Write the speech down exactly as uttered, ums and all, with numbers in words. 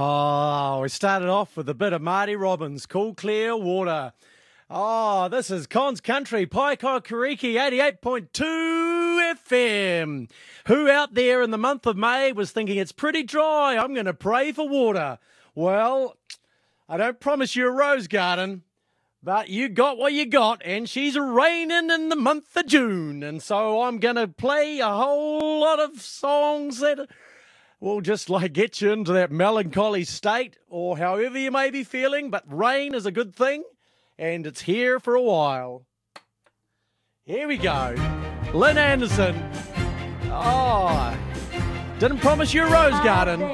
Oh, we started off with a bit of Marty Robbins, Cool Clear Water. Oh, this is Con's Country, Paikakariki eighty-eight point two F M. Who out there in the month of May was thinking it's pretty dry, I'm going to pray for water? Well, I don't promise you a rose garden, but you got what you got, and she's raining in the month of June. And so I'm going to play a whole lot of songs that will just like get you into that melancholy state or however you may be feeling. But rain is a good thing, and it's here for a while. Here we go. Lynn Anderson. Oh, didn't promise you a rose garden.